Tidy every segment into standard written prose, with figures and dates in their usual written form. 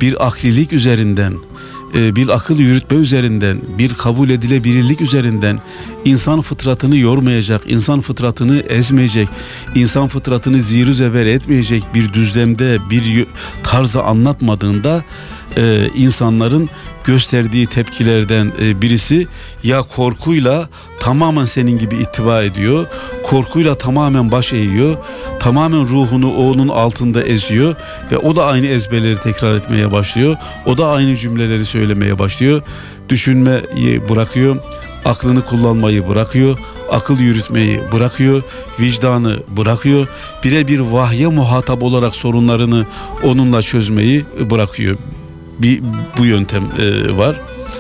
bir aklilik üzerinden, bir akıl yürütme üzerinden, bir kabul edilebilirlik üzerinden insan fıtratını yormayacak, insan fıtratını ezmeyecek, insan fıtratını zir zeber etmeyecek bir düzlemde, bir tarzda anlatmadığında insanların gösterdiği tepkilerden birisi ya korkuyla tamamen senin gibi ittiba ediyor, korkuyla tamamen baş eğiyor, tamamen ruhunu onun altında eziyor ve o da aynı ezberleri tekrar etmeye başlıyor, o da aynı cümleleri söylemeye başlıyor, düşünmeyi bırakıyor, aklını kullanmayı bırakıyor, akıl yürütmeyi bırakıyor, vicdanı bırakıyor, birebir vahye muhatap olarak sorunlarını onunla çözmeyi bırakıyor. Bu yöntem var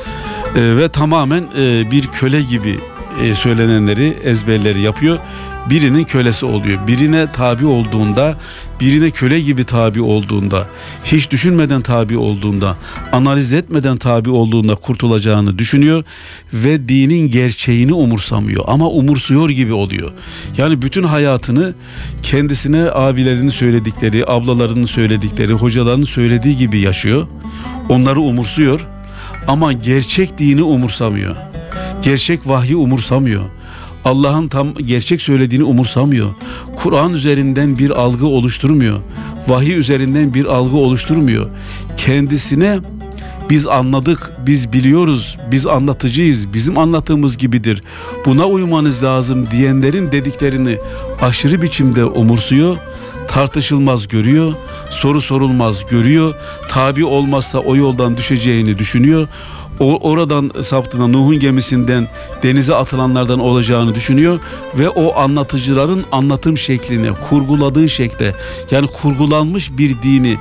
ve tamamen bir köle gibi söylenenleri, ezberleri yapıyor. Birinin kölesi oluyor. Birine tabi olduğunda, birine köle gibi tabi olduğunda, hiç düşünmeden tabi olduğunda, analiz etmeden tabi olduğunda kurtulacağını düşünüyor ve dinin gerçeğini umursamıyor ama umursuyor gibi oluyor. Yani bütün hayatını kendisine abilerinin söyledikleri, ablalarının söyledikleri, hocalarının söylediği gibi yaşıyor. Onları umursuyor ama gerçek dini umursamıyor. Gerçek vahyi umursamıyor. Allah'ın tam gerçek söylediğini umursamıyor. Kur'an üzerinden bir algı oluşturmuyor. Vahiy üzerinden bir algı oluşturmuyor. Kendisine biz anladık, biz biliyoruz, biz anlatıcıyız, bizim anlattığımız gibidir, buna uymanız lazım diyenlerin dediklerini aşırı biçimde umursuyor, tartışılmaz görüyor, soru sorulmaz görüyor, tabi olmazsa o yoldan düşeceğini düşünüyor. Oradan saptığında Nuh'un gemisinden denize atılanlardan olacağını düşünüyor ve o anlatıcıların anlatım şekline, kurguladığı şekle, yani kurgulanmış bir dini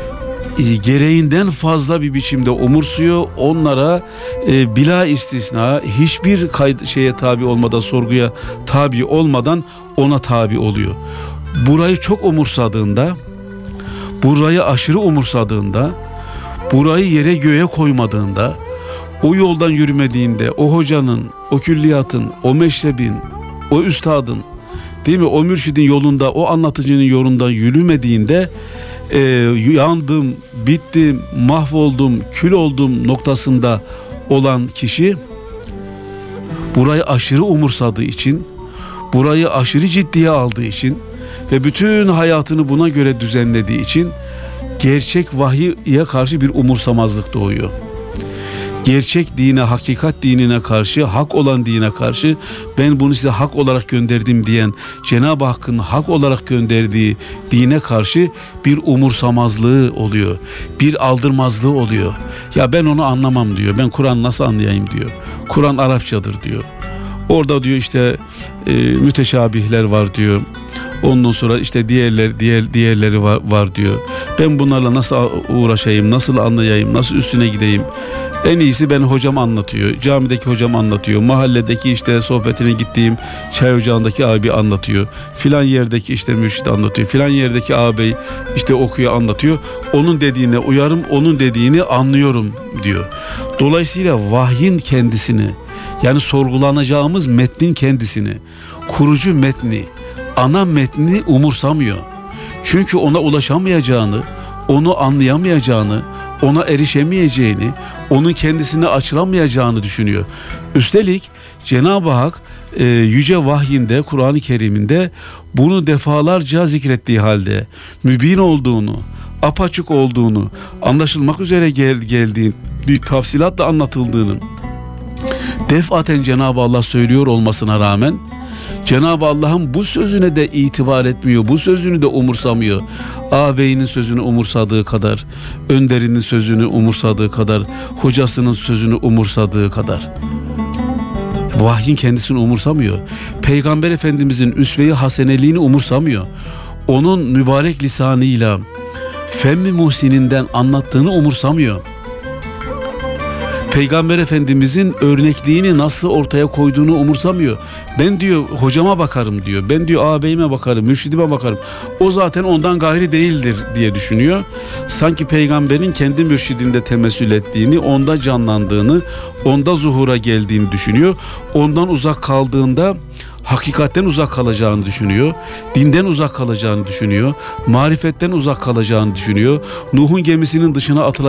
gereğinden fazla bir biçimde umursuyor. Onlara bila istisna hiçbir şeye tabi olmadan, sorguya tabi olmadan ona tabi oluyor. Burayı çok umursadığında, burayı aşırı umursadığında, burayı yere göğe koymadığında, o yoldan yürümediğinde, o hocanın, o külliyatın, o meşrebin, o üstadın, değil mi, o mürşidin yolunda, o anlatıcının yolundan yürümediğinde yandım, bittim, mahvoldum, kül oldum noktasında olan kişi burayı aşırı umursadığı için, burayı aşırı ciddiye aldığı için ve bütün hayatını buna göre düzenlediği için gerçek vahye karşı bir umursamazlık doğuyor. Gerçek dine, hakikat dinine karşı, hak olan dine karşı, ben bunu size hak olarak gönderdim diyen Cenab-ı Hakk'ın hak olarak gönderdiği dine karşı bir umursamazlığı oluyor. Bir aldırmazlığı oluyor. Ya ben onu anlamam diyor. Ben Kur'an nasıl anlayayım diyor. Kur'an Arapçadır diyor. Orada diyor işte müteşabihler var diyor. Ondan sonra işte diğerleri var diyor. Ben bunlarla nasıl uğraşayım, nasıl anlayayım, nasıl üstüne gideyim? En iyisi ben hocam anlatıyor, camideki hocam anlatıyor, mahalledeki işte sohbetine gittiğim çay ocağındaki abi anlatıyor, filan yerdeki işte mürşid anlatıyor, filan yerdeki ağabey işte okuyor, anlatıyor. Onun dediğine uyarım, onun dediğini anlıyorum diyor. Dolayısıyla vahyin kendisini, yani sorgulanacağımız metnin kendisini, kurucu metni, ana metni umursamıyor. Çünkü ona ulaşamayacağını, onu anlayamayacağını, ona erişemeyeceğini, onun kendisine açılamayacağını düşünüyor. Üstelik Cenab-ı Hak yüce vahyinde, Kur'an-ı Kerim'inde bunu defalarca zikrettiği halde mübin olduğunu, apaçık olduğunu, anlaşılmak üzere geldiğini, bir tafsilatla anlatıldığını defaten Cenab-ı Allah söylüyor olmasına rağmen Cenab-ı Allah'ın bu sözüne de itibar etmiyor, bu sözünü de umursamıyor. Ağabeyinin sözünü umursadığı kadar, önderinin sözünü umursadığı kadar, hocasının sözünü umursadığı kadar. Vahyin kendisini umursamıyor. Peygamber Efendimizin üsve-i haseneliğini umursamıyor. Onun mübarek lisanıyla Fem-i Muhsin'inden anlattığını umursamıyor. Peygamber Efendimizin örnekliğini nasıl ortaya koyduğunu umursamıyor. Ben diyor hocama bakarım diyor. Ben diyor ağabeyime bakarım, mürşidime bakarım. O zaten ondan gayri değildir diye düşünüyor. Sanki peygamberin kendi mürşidinde temessül ettiğini, onda canlandığını, onda zuhura geldiğini düşünüyor. Ondan uzak kaldığında hakikatten uzak kalacağını düşünüyor. Dinden uzak kalacağını düşünüyor. Marifetten uzak kalacağını düşünüyor. Nuh'un gemisinin dışına atılacağını